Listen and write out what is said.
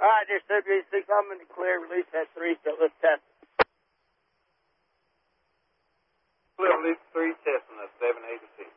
right, there's WA6. I'm in the clear. Release that 3, so let's test it. Clear, release 3, testing at 786.